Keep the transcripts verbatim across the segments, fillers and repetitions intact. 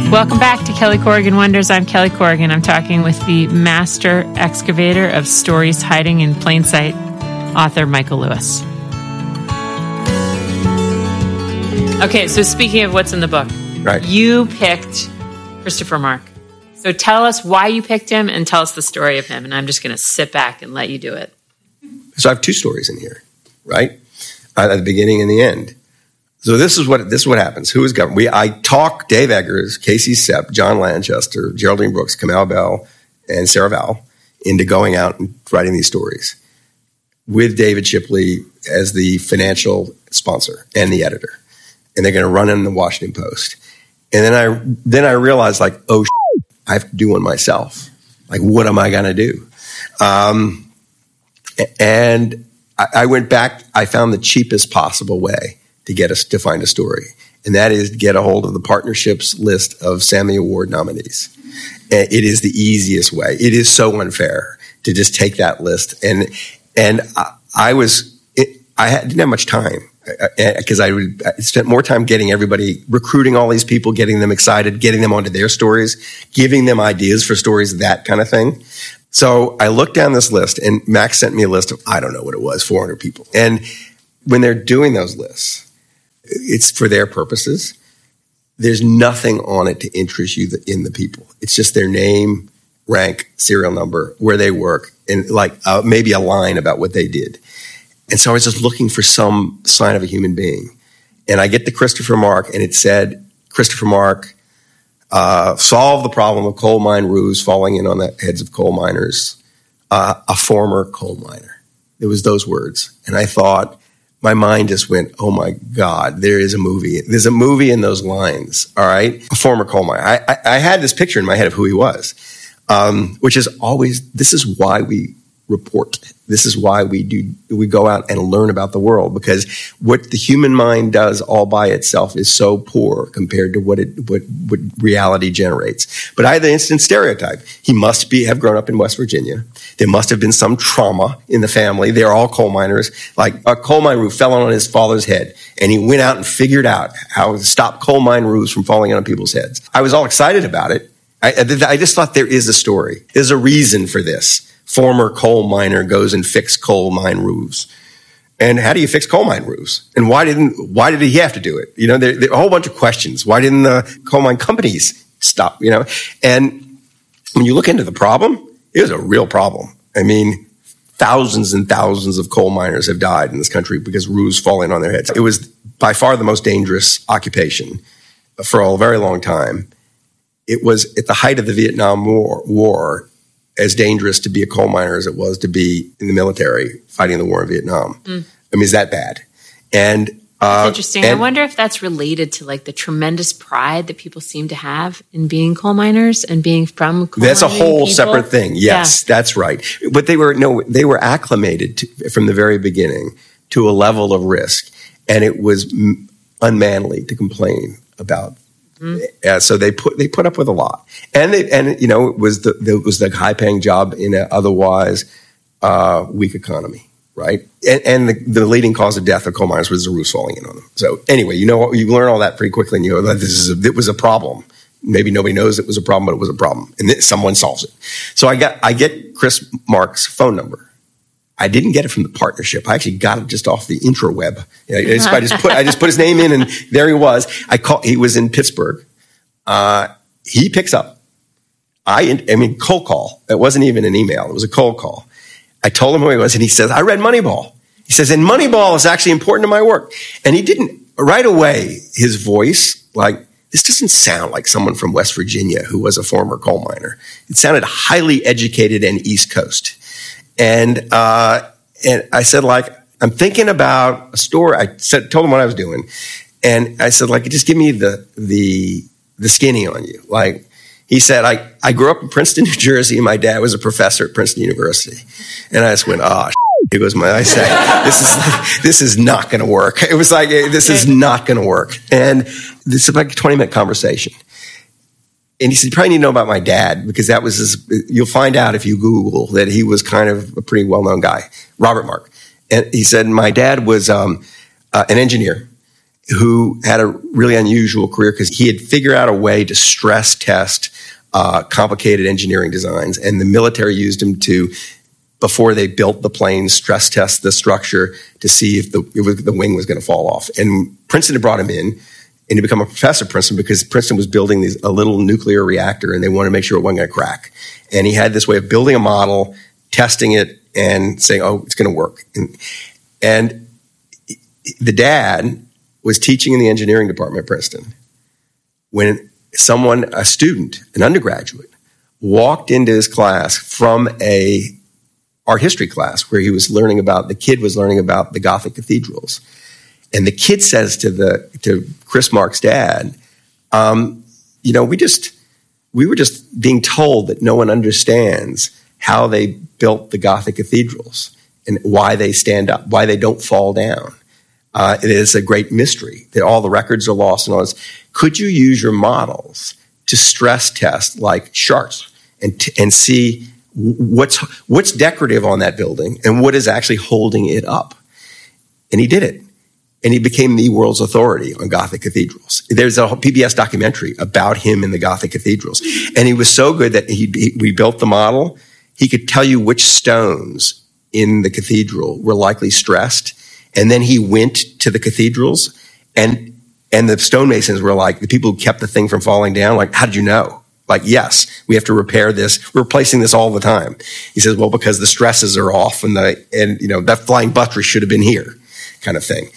Welcome back to Kelly Corrigan Wonders. I'm Kelly Corrigan. I'm talking with the master excavator of stories hiding in plain sight, author Michael Lewis. Okay, so speaking of what's in the book, right. You picked Christopher Mark. So tell us why you picked him and tell us the story of him. And I'm just going to sit back and let you do it. So I have two stories in here, right? At the beginning and the end. So this is what this is what happens. Who is government? We I talk Dave Eggers, Casey Sepp, John Lanchester, Geraldine Brooks, Kamau Bell, and Sarah Vowell into going out and writing these stories with David Shipley as the financial sponsor and the editor. And they're going to run in the Washington Post. And then I then I realized, like, oh, shit, I have to do one myself. Like, what am I going to do? Um, and I, I went back. I found the cheapest possible way to get us to find a story, and that is to get a hold of the partnership's list of Sammy Award nominees. And it is the easiest way. It is so unfair to just take that list. And and I, I was it, I had, didn't have much time because I, I spent more time getting everybody, recruiting all these people, getting them excited, getting them onto their stories, giving them ideas for stories, that kind of thing. So I looked down this list, and Max sent me a list of, I don't know what it was, four hundred people. And when they're doing those lists, it's for their purposes. There's nothing on it to interest you in the people. It's just their name, rank, serial number, where they work, and like uh, maybe a line about what they did. And so I was just looking for some sign of a human being. And I get to Christopher Mark, and it said, Christopher Mark uh, solved the problem of coal mine roofs falling in on the heads of coal miners, uh, a former coal miner. It was those words. And I thought, my mind just went, oh my God, there is a movie. There's a movie in those lines, all right? A former coal miner. I, I, I had this picture in my head of who he was, um, which is always, this is why we report. This is why we do, we go out and learn about the world, because what the human mind does all by itself is so poor compared to what it, what, what reality generates. But I had the instant stereotype. He must be, have grown up in West Virginia. There must have been some trauma in the family. They're all coal miners. Like a coal mine roof fell on his father's head, and he went out and figured out how to stop coal mine roofs from falling on people's heads. I was all excited about it. I, I just thought there is a story. There's a reason for this. Former coal miner goes and fixes coal mine roofs. And how do you fix coal mine roofs? And why didn't, why did he have to do it? You know, there, there are a whole bunch of questions. Why didn't the coal mine companies stop, you know? And when you look into the problem, it was a real problem. I mean, thousands and thousands of coal miners have died in this country because roofs fall in on their heads. It was by far the most dangerous occupation for a very long time. It was at the height of the Vietnam War, war as dangerous to be a coal miner as it was to be in the military fighting the war in Vietnam. Mm. I mean, it's that bad. And uh, that's interesting. And I wonder if that's related to like the tremendous pride that people seem to have in being coal miners and being from coal That's a whole people. separate thing. Yes, yeah. That's right. But they were no, they were acclimated to, from the very beginning to a level of risk, and it was m- unmanly to complain about. Mm. Uh, so they put they put up with a lot, and they and you know it was the it was the high paying job in an otherwise uh, weak economy, right? And, and the, the leading cause of death of coal miners was the roofs falling in on them. So anyway, you know you learn all that pretty quickly, and you know that this is a, it was a problem. Maybe nobody knows it was a problem, but it was a problem, and th- someone solves it. So I got I get Chris Mark's phone number. I didn't get it from the partnership. I actually got it just off the intraweb. I just, I just put I just put his name in, and there he was. I call. He was in Pittsburgh. Uh, he picks up. I I mean, cold call. It wasn't even an email. It was a cold call. I told him who he was, and he says, "I read Moneyball." He says, "And Moneyball is actually important to my work." And he didn't right away. His voice, like, this doesn't sound like someone from West Virginia who was a former coal miner. It sounded highly educated and East Coast. And, uh, and I said, like, I'm thinking about a story. I said, told him what I was doing. And I said, like, just give me the, the, the skinny on you. Like, he said, I, I grew up in Princeton, New Jersey, and my dad was a professor at Princeton University. And I just went, oh, he goes, my, I said, this is, this is not going to work. It was like, this is not going to work. And this is like a twenty minute conversation. And he said, you probably need to know about my dad, because that was his, you'll find out if you Google that he was kind of a pretty well-known guy, Robert Mark. And he said, my dad was um, uh, an engineer, who had a really unusual career because he had figured out a way to stress test uh, complicated engineering designs. And the military used him to, before they built the plane, stress test the structure to see if the, it was, the wing was going to fall off. And Princeton had brought him in and to become a professor at Princeton because Princeton was building these, a little nuclear reactor and they wanted to make sure it wasn't going to crack. And he had this way of building a model, testing it, and saying, oh, it's going to work. And, and the dad was teaching in the engineering department at Princeton when someone, a student, an undergraduate, walked into his class from a art history class where he was learning about, the kid was learning about the Gothic cathedrals. And the kid says to the to Chris Mark's dad, um, you know, we just, we were just being told that no one understands how they built the Gothic cathedrals and why they stand up, why they don't fall down. Uh, it is a great mystery that all the records are lost and all this. Could you use your models to stress test like sharks and t- and see what's what's decorative on that building and what is actually holding it up? And he did it. And he became the world's authority on Gothic cathedrals. There's a P B S documentary about him in the Gothic cathedrals. And he was so good that he, he we built the model. He could tell you which stones in the cathedral were likely stressed. And then he went to the cathedrals and, and the stonemasons were like, the people who kept the thing from falling down, like, how did you know? Like, yes, we have to repair this. We're replacing this all the time. He says, well, because the stresses are off and the, and, you know, that flying buttress should have been here kind of thing.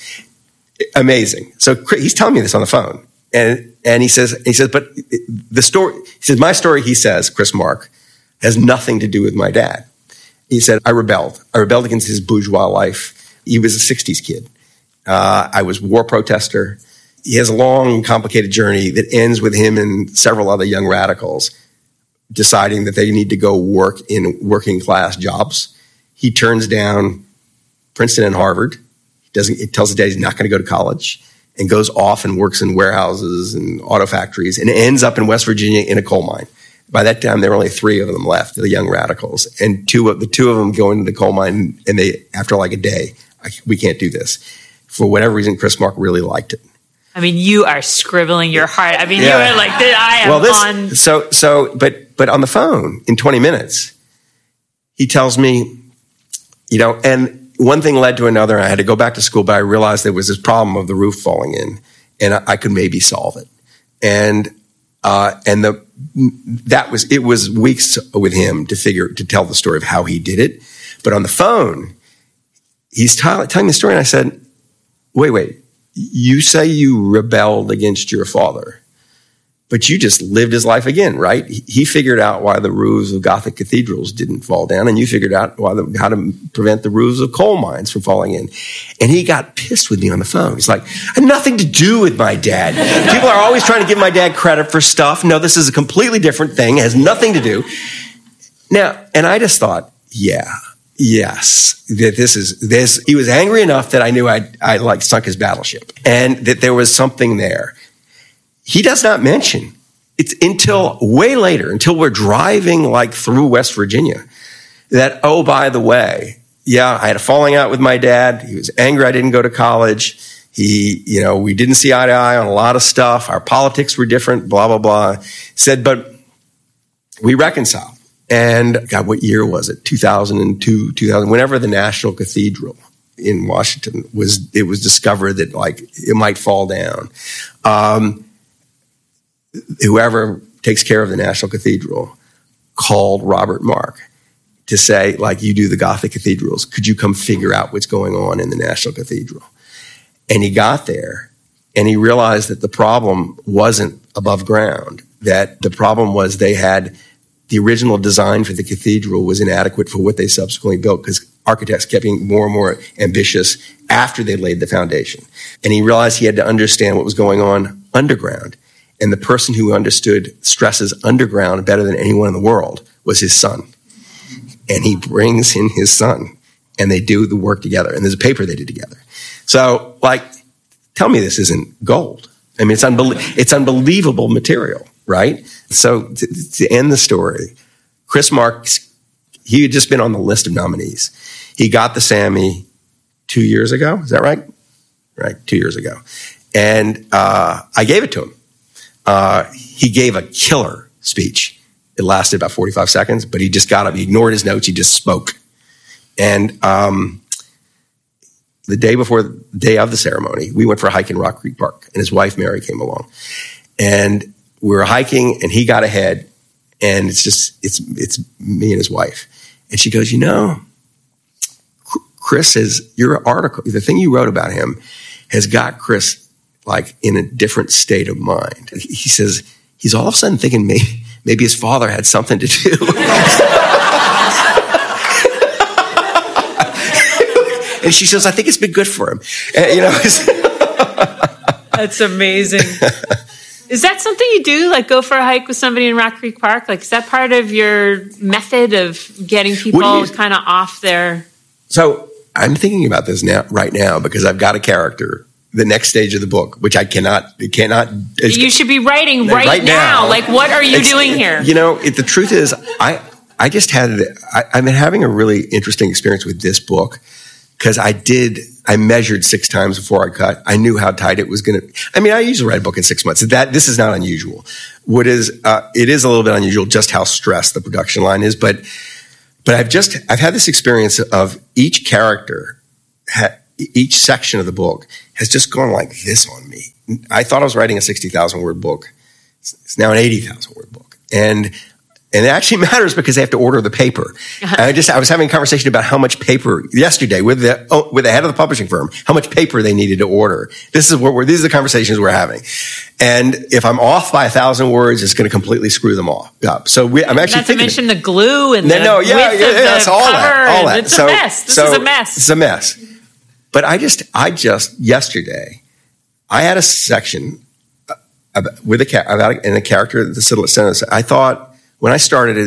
Amazing. So he's telling me this on the phone. And, and he says, he says, but the story, he says, my story, he says, Chris Mark, has nothing to do with my dad. He said, I rebelled. I rebelled against his bourgeois life. He was a sixties kid. Uh, I was a war protester. He has a long, complicated journey that ends with him and several other young radicals deciding that they need to go work in working class jobs. He turns down Princeton and Harvard. He doesn't, he tells his dad he's not going to go to college and goes off and works in warehouses and auto factories and ends up in West Virginia in a coal mine. By that time, there were only three of them left, the young radicals. And two of the two of them go into the coal mine and they, after like a day, I, we can't do this. For whatever reason, Chris Mark really liked it. I mean, you are scribbling your heart. I mean, yeah. you were like, I am well, this, on. So, so, but, but on the phone in twenty minutes, he tells me, you know, and one thing led to another. I had to go back to school, but I realized there was this problem of the roof falling in and I, I could maybe solve it. And, uh, and the, that was, it was weeks with him to figure, to tell the story of how he did it. But on the phone, he's t- telling me the story, and I said, wait, wait, you say you rebelled against your father, but you just lived his life again, right? He figured out why the roofs of Gothic cathedrals didn't fall down, and you figured out why the, how to prevent the roofs of coal mines from falling in. And he got pissed with me on the phone. He's like, I had nothing to do with my dad. People are always trying to give my dad credit for stuff. No, this is a completely different thing. It has nothing to do. Now, and I just thought, yeah. Yes, that this is this. He was angry enough that I knew I I like sunk his battleship, and that there was something there. He does not mention it's until way later, until we're driving like through West Virginia, that oh by the way, yeah, I had a falling out with my dad. He was angry I didn't go to college. He, you know, we didn't see eye to eye on a lot of stuff. Our politics were different. Blah blah blah. He said, but we reconciled. And God, what year was it? two thousand two, two thousand, whenever the National Cathedral in Washington was, it was discovered that like it might fall down. Um, whoever takes care of the National Cathedral called Robert Mark to say, like, you do the Gothic cathedrals. Could you come figure out what's going on in the National Cathedral? And he got there and he realized that the problem wasn't above ground, that the problem was they had the original design for the cathedral was inadequate for what they subsequently built because architects kept getting more and more ambitious after they laid the foundation. And he realized he had to understand what was going on underground. And the person who understood stresses underground better than anyone in the world was his son. And he brings in his son and they do the work together. And there's a paper they did together. So, like, tell me this isn't gold. I mean, it's, unbelie- it's unbelievable material. Right? So to, to end the story, Chris Mark, he had just been on the list of nominees. He got the Sammy two years ago. Is that right? Right, two years ago. And uh, I gave it to him. Uh, he gave a killer speech. It lasted about forty-five seconds, but he just got up. He ignored his notes. He just spoke. And um, the day before the day of the ceremony, we went for a hike in Rock Creek Park, and his wife, Mary, came along. And we were hiking, and he got ahead, and it's just, it's it's me and his wife. And she goes, you know, Chris says, your article, the thing you wrote about him has got Chris like in a different state of mind. He says, he's all of a sudden thinking maybe, maybe his father had something to do. And she says, I think it's been good for him. And, you know, that's amazing. Is that something you do, like go for a hike with somebody in Rock Creek Park? Like, is that part of your method of getting people kind of off their... So I'm thinking about this now, right now, because I've got a character, the next stage of the book, which I cannot, it cannot... You should be writing right, right now. now. Like, what are you doing here? You know, it, the truth is, I, I just had, I, I've been having a really interesting experience with this book, because I did, I measured six times before I cut. I knew how tight it was going to. I mean, I usually write a book in six months. That this is not unusual. What is, uh, it is a little bit unusual just how stressed the production line is. But, but I've just, I've had this experience of each character, ha, each section of the book has just gone like this on me. I thought I was writing a sixty thousand word book. It's, it's now an eighty thousand word book, and. And it actually matters because they have to order the paper. Uh-huh. I just, I was having a conversation about how much paper yesterday with the, oh, with the head of the publishing firm, how much paper they needed to order. This is what we're, these are the conversations we're having. And if I'm off by a thousand words, it's going to completely screw them all up. So we, I'm actually not to mention the glue and no, the no, yeah, width yeah, of yeah, the that's all cover. that, all that. It's so, a mess. This so is a mess. It's a mess. But I just, I just, yesterday, I had a section about, with a, about, in a character, the sentence, I thought, when I started it,